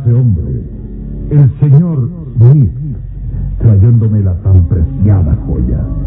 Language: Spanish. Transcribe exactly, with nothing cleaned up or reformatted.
ese hombre, el señor Smith, trayéndome la tan preciada joya.